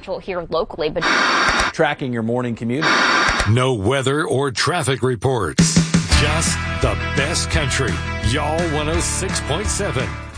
schedule here locally, but tracking your morning commute. No weather or traffic reports. Just the best country. Y'all 106.7.